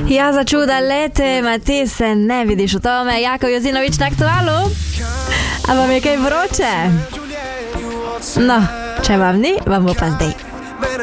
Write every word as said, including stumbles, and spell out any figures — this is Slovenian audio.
Ja, za čuda lete, ma ti se ne vidiš v tome. Jakov Jozinovič na Aktualu. A vam je kaj vroče? No, če vam ni, vam bo pa zdaj.